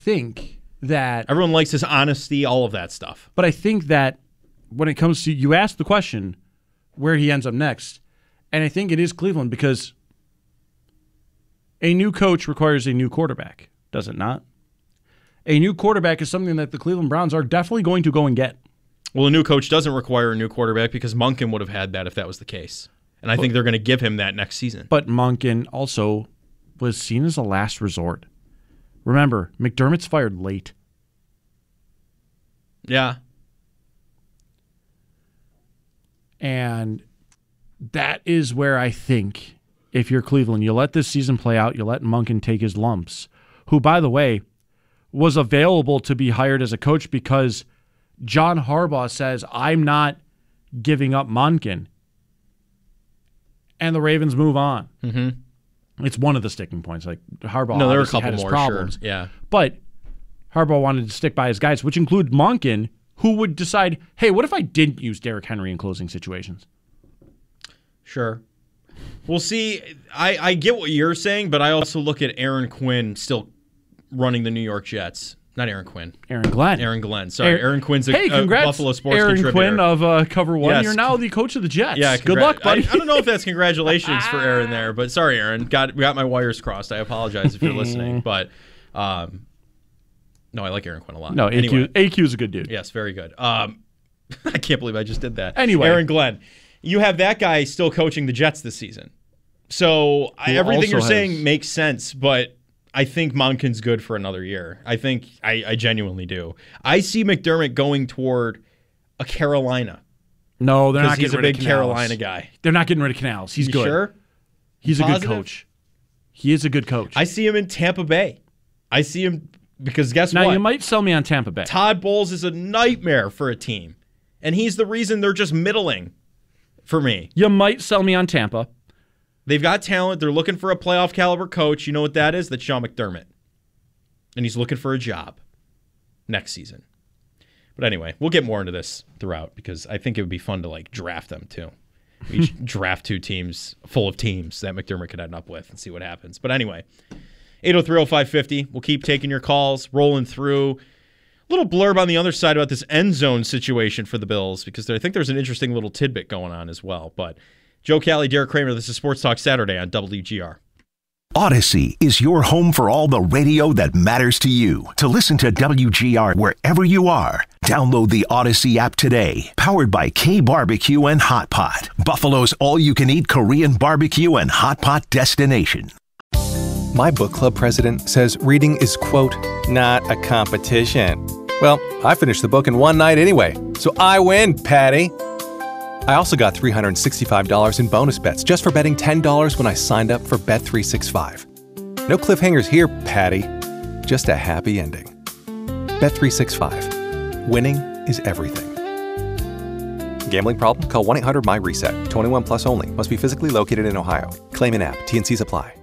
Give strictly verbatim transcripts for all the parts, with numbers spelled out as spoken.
think that everyone likes his honesty, all of that stuff. But I think that when it comes to, you ask the question where he ends up next, and I think it is Cleveland because a new coach requires a new quarterback, does it not? A new quarterback is something that the Cleveland Browns are definitely going to go and get. Well, a new coach doesn't require a new quarterback because Monken would have had that if that was the case. And I but, think they're going to give him that next season. But Monken also was seen as a last resort. Remember, McDermott's fired late. Yeah. And that is where I think, if you're Cleveland, you let this season play out, you let Monken take his lumps, who, by the way, was available to be hired as a coach because John Harbaugh says, I'm not giving up Monken. And the Ravens move on. Mm-hmm. It's one of the sticking points. Like Harbaugh no, there were a obviously couple had his more, problems. Sure. Yeah. But Harbaugh wanted to stick by his guys, which include Monken, who would decide, hey, what if I didn't use Derrick Henry in closing situations? Sure. We'll see. I, I get what you're saying, but I also look at Aaron Quinn still running the New York Jets. Not Aaron Quinn. Aaron Glenn. Aaron Glenn. Sorry, Aaron, Aaron Quinn's a, hey, congrats, a Buffalo Sports Aaron contributor. Quinn of uh, Cover One. Yes. You're now the coach of the Jets. Yeah, good luck, buddy. I, I don't know if that's congratulations for Aaron there, but sorry, Aaron. Got got my wires crossed. I apologize if you're listening, but um, no, I like Aaron Quinn a lot. No, A Q, anyway. A Q is a good dude. Yes, very good. Um, I can't believe I just did that. Anyway, Aaron Glenn, you have that guy still coaching the Jets this season, so I, everything you're has... saying makes sense, but I think Monken's good for another year. I think I, I genuinely do. I see McDermott going toward a Carolina. No, they're not getting he's a rid big of Canals. Carolina guy. They're not getting rid of Canals. He's you good. Sure? He's Positive? a good coach. He is a good coach. I see him in Tampa Bay. I see him because guess now, what? Now, you might sell me on Tampa Bay. Todd Bowles is a nightmare for a team, and he's the reason they're just middling for me. You might sell me on Tampa. They've got talent. They're looking for a playoff caliber coach. You know what that is? That's Sean McDermott. And he's looking for a job next season. But anyway, we'll get more into this throughout because I think it would be fun to like draft them too. We each draft two teams full of teams that McDermott could end up with and see what happens. But anyway, eight oh three oh five fifty. We'll keep taking your calls, rolling through. A little blurb on the other side about this end zone situation for the Bills because I think there's an interesting little tidbit going on as well. But Joe Cali, Derek Kramer, this is Sports Talk Saturday on W G R. Odyssey is your home for all the radio that matters to you. To listen to W G R wherever you are, download the Odyssey app today. Powered by K Barbecue and Hot Pot, Buffalo's all-you-can-eat Korean barbecue and hot pot destination. My book club president says reading is, quote, not a competition. Well, I finished the book in one night anyway, so I win, Patty. I also got three hundred sixty-five dollars in bonus bets just for betting ten dollars when I signed up for Bet three sixty-five. No cliffhangers here, Patty. Just a happy ending. Bet three sixty-five. Winning is everything. Gambling problem? Call one eight hundred my reset. twenty-one plus only. Must be physically located in Ohio. Claim in app. T and Cs apply.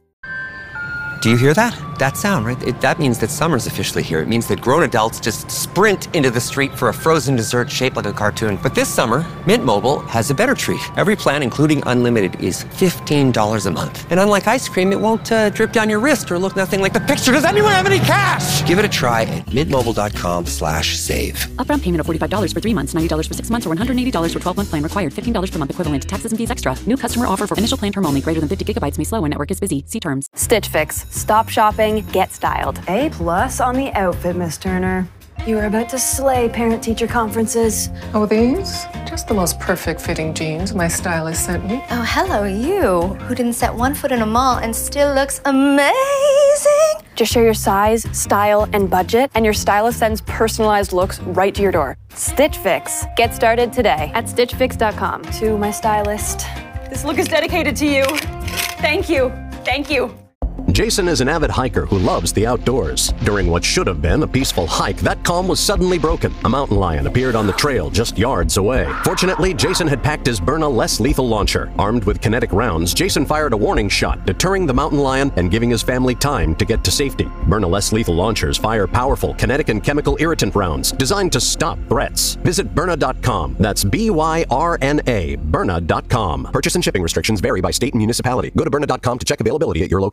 Do you hear that? That sound, right? It, that means that summer's officially here. It means that grown adults just sprint into the street for a frozen dessert shaped like a cartoon. But this summer, Mint Mobile has a better treat. Every plan, including unlimited, is fifteen dollars a month. And unlike ice cream, it won't uh, drip down your wrist or look nothing like the picture. Does anyone have any cash? Give it a try at mintmobile.com slash save. Upfront payment of forty-five dollars for three months, ninety dollars for six months, or one hundred eighty dollars for twelve-month plan required. fifteen dollars per month equivalent. Taxes and fees extra. New customer offer for initial plan term only. Greater than fifty gigabytes may slow when network is busy. See terms. Stitch Fix. Stop shopping. Get styled. A plus on the outfit, Miss Turner. You are about to slay parent-teacher conferences. Oh, these? Just the most perfect fitting jeans my stylist sent me. Oh, hello, you, who didn't set one foot in a mall and still looks amazing. Just share your size, style, and budget, and your stylist sends personalized looks right to your door. Stitch Fix. Get started today at stitch fix dot com. To my stylist. This look is dedicated to you. Thank you. Thank you. Jason is an avid hiker who loves the outdoors. During what should have been a peaceful hike, that calm was suddenly broken. A mountain lion appeared on the trail just yards away. Fortunately, Jason had packed his Byrna less lethal launcher. Armed with kinetic rounds, Jason fired a warning shot, deterring the mountain lion and giving his family time to get to safety. Byrna less lethal launchers fire powerful kinetic and chemical irritant rounds designed to stop threats. Visit Byrna dot com. That's B Y R N A, Byrna dot com. Purchase and shipping restrictions vary by state and municipality. Go to Byrna dot com to check availability at your location.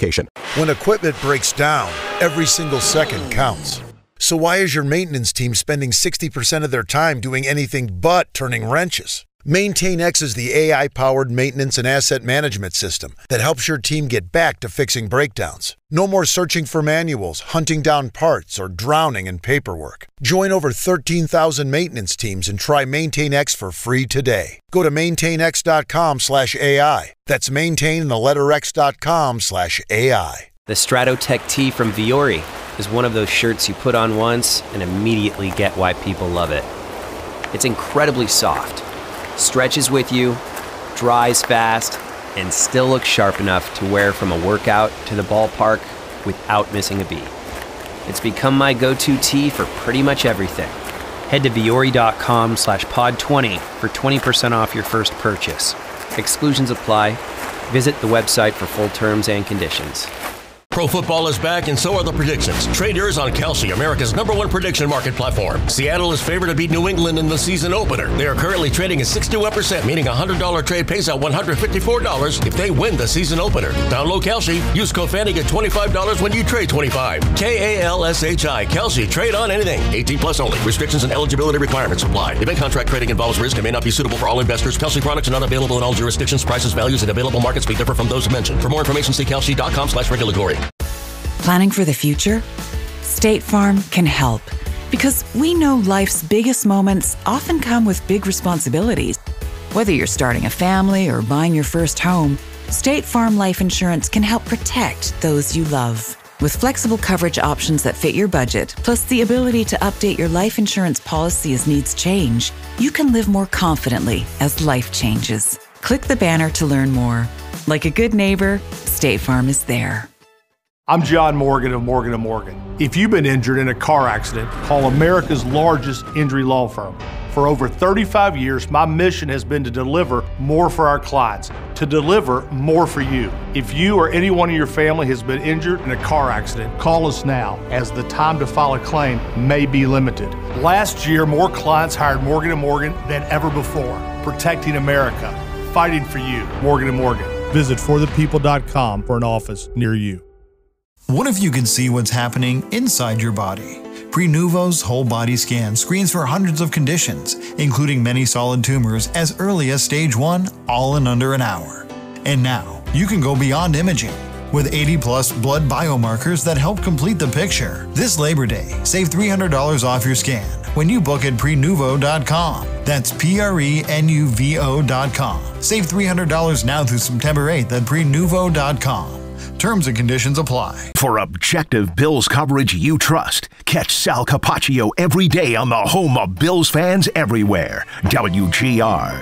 When equipment breaks down, every single second counts. So why is your maintenance team spending sixty percent of their time doing anything but turning wrenches? MaintainX is the A I-powered maintenance and asset management system that helps your team get back to fixing breakdowns. No more searching for manuals, hunting down parts, or drowning in paperwork. Join over thirteen thousand maintenance teams and try MaintainX for free today. Go to maintainx.com slash AI. That's maintain the letter x.com slash AI. The Stratotech tee from Viore is one of those shirts you put on once and immediately get why people love it. It's incredibly soft, stretches with you, dries fast, and still looks sharp enough to wear from a workout to the ballpark without missing a beat. It's become my go-to tee for pretty much everything. Head to Viore.com slash pod 20 for twenty percent off your first purchase. Exclusions apply. Visit the website for full terms and conditions. Pro football is back, and so are the predictions. Trade yours on Kalshi, America's number one prediction market platform. Seattle is favored to beat New England in the season opener. They are currently trading at sixty-one percent, meaning a one hundred dollars trade pays out one hundred fifty-four dollars if they win the season opener. Download Kalshi. Use code Fanny, get twenty-five dollars when you trade twenty-five dollars. K A L S H I. Kalshi. Trade on anything. eighteen plus only. Restrictions and eligibility requirements apply. Event contract trading involves risk and may not be suitable for all investors. Kalshi products are not available in all jurisdictions. Prices, values, and available markets may differ from those mentioned. For more information, see Kalshi.com slash regulatory. Planning for the future? State Farm can help, because we know life's biggest moments often come with big responsibilities. Whether you're starting a family or buying your first home, State Farm Life Insurance can help protect those you love. With flexible coverage options that fit your budget, plus the ability to update your life insurance policy as needs change, you can live more confidently as life changes. Click the banner to learn more. Like a good neighbor, State Farm is there. I'm John Morgan of Morgan and Morgan. If you've been injured in a car accident, call America's largest injury law firm. For over thirty-five years, my mission has been to deliver more for our clients, to deliver more for you. If you or anyone in your family has been injured in a car accident, call us now, as the time to file a claim may be limited. Last year, more clients hired Morgan and Morgan than ever before, protecting America, fighting for you. Morgan and Morgan. Visit for the people dot com for an office near you. What if you could see what's happening inside your body? Prenuvo's whole body scan screens for hundreds of conditions, including many solid tumors as early as stage one, all in under an hour. And now, you can go beyond imaging with eighty plus blood biomarkers that help complete the picture. This Labor Day, save three hundred dollars off your scan when you book at prenuvo dot com. That's P R E N U V O dot com. Save three hundred dollars now through September eighth at prenuvo dot com. Terms and conditions apply. For objective Bills coverage you trust, catch Sal Capaccio every day on the home of Bills fans everywhere, W G R.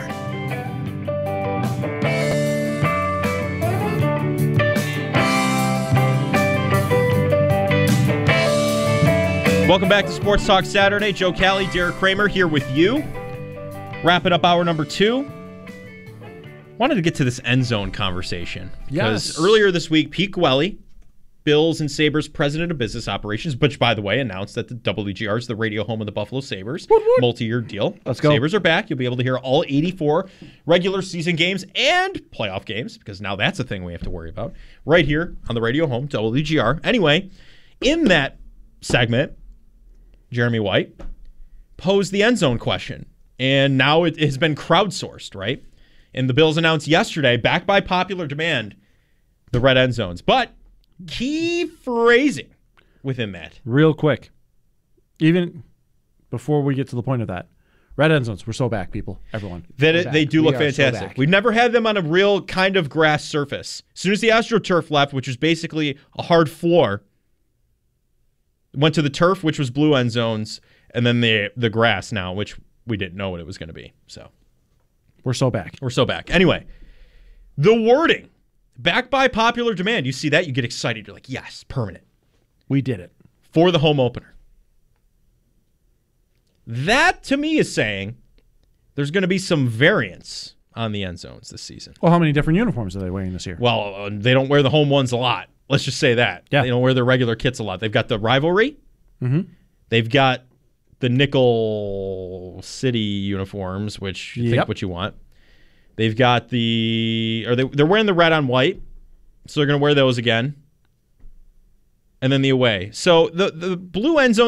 Welcome back to Sports Talk Saturday. Joe Cali, Derek Kramer here with you. Wrapping up hour number two. Wanted to get to this end zone conversation. Because yes. earlier this week, Pete Gwelly, Bills and Sabres president of business operations, which, by the way, announced that the W G R is the radio home of the Buffalo Sabres. Woot, woot. Multi-year deal. Let's go. Sabres are back. You'll be able to hear all eighty-four regular season games and playoff games, because now that's a thing we have to worry about, right here on the radio home, W G R. Anyway, in that segment, Jeremy White posed the end zone question, and now it has been crowdsourced, right? And the Bills announced yesterday, back by popular demand, the red end zones. But key phrasing within that. Real quick, even before we get to the point of that, red end zones, we're so back, people, everyone. That it, they do we look fantastic. So We've never had them on a real kind of grass surface. As soon as the AstroTurf left, which was basically a hard floor, went to the turf, which was blue end zones, and then the the grass now, which we didn't know what it was going to be. So we're so back. We're so back. Anyway, the wording, back by popular demand. You see that, you get excited. You're like, yes, permanent. We did it. For the home opener. That, to me, is saying there's going to be some variance on the end zones this season. Well, how many different uniforms are they wearing this year? Well, uh, they don't wear the home ones a lot. Let's just say that. Yeah. They don't wear their regular kits a lot. They've got the rivalry. Mm-hmm. They've got the Nickel City uniforms, which you yep. think what you want. They've got the, or they, they're wearing the red on white, so they're going to wear those again. and then the away. So the, the blue end zone